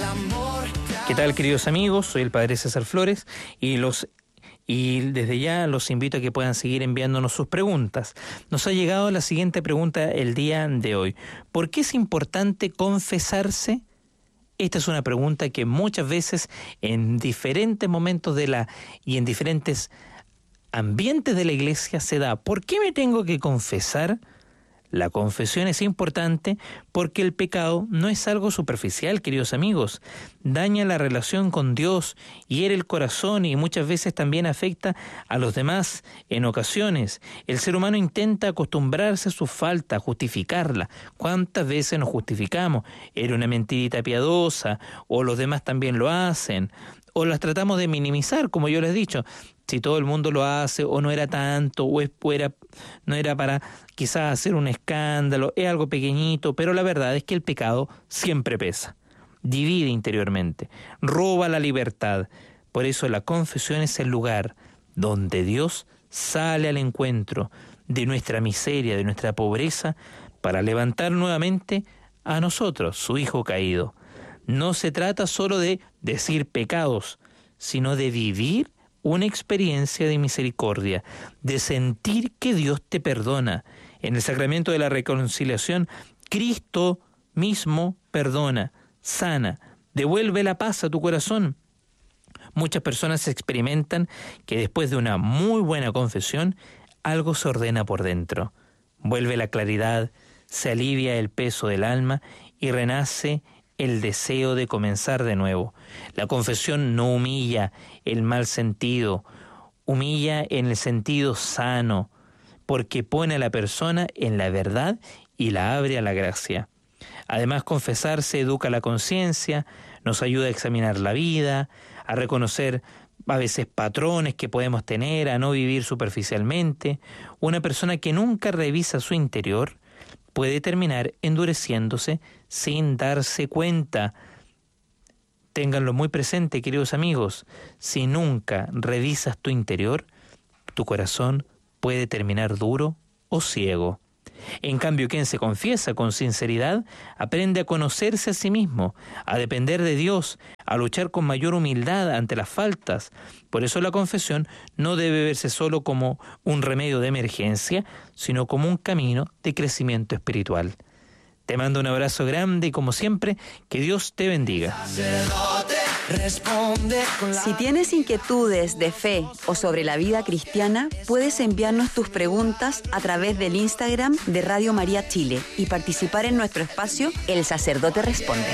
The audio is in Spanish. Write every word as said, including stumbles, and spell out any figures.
¿Qué tal, queridos amigos? Soy el Padre César Flores y los y desde ya los invito a que puedan seguir enviándonos sus preguntas. Nos ha llegado la siguiente pregunta el día de hoy. ¿Por qué es importante confesarse? Esta es una pregunta que muchas veces en diferentes momentos de la y en diferentes ambientes de la iglesia se da. ¿Por qué me tengo que confesar? La confesión es importante porque el pecado no es algo superficial, queridos amigos. Daña la relación con Dios, hiere el corazón y muchas veces también afecta a los demás. En ocasiones, el ser humano intenta acostumbrarse a su falta, justificarla. ¿Cuántas veces nos justificamos? Era una mentirita piadosa, o los demás también lo hacen, o las tratamos de minimizar, como yo les he dicho. Si todo el mundo lo hace, o no era tanto, o, es, o era, no era para quizás hacer un escándalo, es algo pequeñito, pero la verdad es que el pecado siempre pesa, divide interiormente, roba la libertad. Por eso la confesión es el lugar donde Dios sale al encuentro de nuestra miseria, de nuestra pobreza, para levantar nuevamente a nosotros, su Hijo caído. No se trata solo de decir pecados, sino de vivir una experiencia de misericordia, de sentir que Dios te perdona. En el sacramento de la reconciliación, Cristo mismo perdona, sana, devuelve la paz a tu corazón. Muchas personas experimentan que después de una muy buena confesión, algo se ordena por dentro. Vuelve la claridad, se alivia el peso del alma y renace el deseo de comenzar de nuevo. La confesión no humilla el mal sentido, humilla en el sentido sano, porque pone a la persona en la verdad y la abre a la gracia. Además, confesarse educa la conciencia, nos ayuda a examinar la vida, a reconocer a veces patrones que podemos tener, a no vivir superficialmente. Una persona que nunca revisa su interior puede terminar endureciéndose sin darse cuenta. Ténganlo muy presente, queridos amigos. Si nunca revisas tu interior, tu corazón puede terminar duro o ciego. En cambio, quien se confiesa con sinceridad aprende a conocerse a sí mismo, a depender de Dios, a luchar con mayor humildad ante las faltas. Por eso la confesión no debe verse solo como un remedio de emergencia, sino como un camino de crecimiento espiritual. Te mando un abrazo grande y, como siempre, que Dios te bendiga. Si tienes inquietudes de fe o sobre la vida cristiana, puedes enviarnos tus preguntas a través del Instagram de Radio María Chile y participar en nuestro espacio El Sacerdote Responde.